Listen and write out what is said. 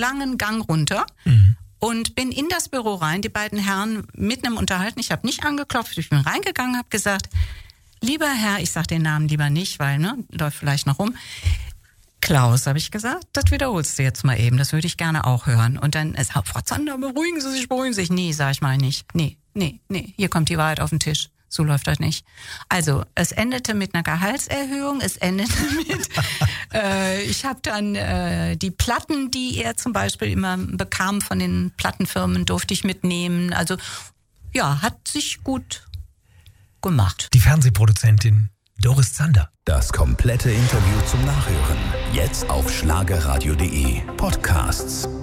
langen Gang runter und bin in das Büro rein, die beiden Herren mitten im Unterhalten. Ich habe nicht angeklopft, ich bin reingegangen, habe gesagt, lieber Herr, ich sage den Namen lieber nicht, weil läuft vielleicht noch rum. Klaus, habe ich gesagt, das wiederholst du jetzt mal eben, das würde ich gerne auch hören. Und dann sagt Frau Zander, beruhigen Sie sich. Nee, sag ich mal nicht. Nee, hier kommt die Wahrheit auf den Tisch. So läuft das nicht. Also, es endete mit einer Gehaltserhöhung, es endete mit, ich habe dann die Platten, die er zum Beispiel immer bekam von den Plattenfirmen, durfte ich mitnehmen. Also, ja, hat sich gut gemacht. Die Fernsehproduzentin Doris Zander. Das komplette Interview zum Nachhören. Jetzt auf schlagerradio.de. Podcasts.